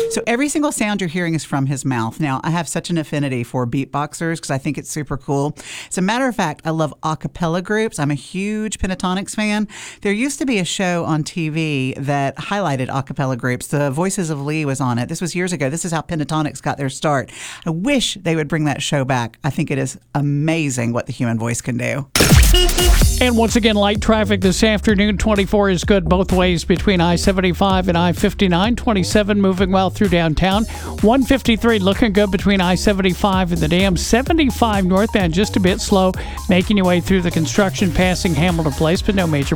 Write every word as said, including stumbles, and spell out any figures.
So every single sound you're hearing is from his mouth. Now, I have such an affinity for beatboxers because I think it's super cool. As a matter of fact, I love a cappella groups. I'm a huge Pentatonix fan. There used to be a show on T V that highlighted a cappella groups. The Voices of Lee was on it. This was years ago. This is how Pentatonix got their start. I wish they would bring that show back. I think it is amazing what the human voice can do. And once again, light traffic this afternoon. twenty-four is good both ways between I seventy-five and I fifty-nine. twenty-seven moving well through downtown. one fifty-three looking good between I seventy-five and the dam. seventy-five northbound just a bit slow, making your way through the construction, passing Hamilton Place, but no major